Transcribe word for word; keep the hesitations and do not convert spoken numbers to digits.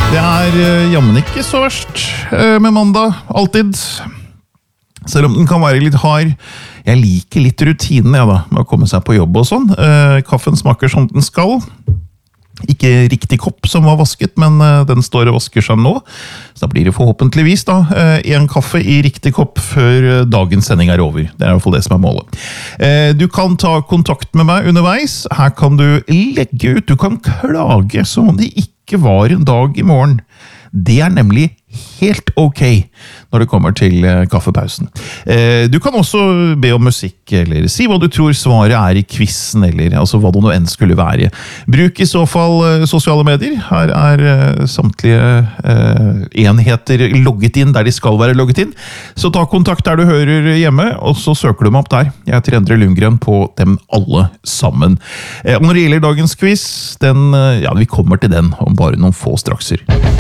Det er uh, jammen ikke så verst uh, med mandag, alltid. Selv om den kan være litt hard. Jeg liker litt rutinen ja, da, med å komme seg på jobb og sånn. Uh, kaffen smaker som den skal. Ikke riktig kopp som var vasket, men uh, den står og vasker seg nå. Så da blir det forhåpentligvis da, uh, en kaffe i riktig kopp før uh, dagens sending er over. Det er i hvert fall det som er målet. Uh, du kan ta kontakt med meg underveis. Her kan du legge ut, du kan klage som om det ikke var en dag i morgen. Det er nemlig helt ok når det kommer til kaffepausen. Du kan også be om musikk, eller si hva du tror svaret er i quizen, eller altså hva det nå enn skulle være. Bruk i så fall sosiale medier. Her er samtlige enheter logget inn der de skal være logget inn. Så ta kontakt der du hører hjemme, og så søker du meg opp der. Jeg heter Endre Lundgren på dem alle sammen. Og når det gjelder dagens quiz, den, ja, vi kommer til den om bare noen få strakser.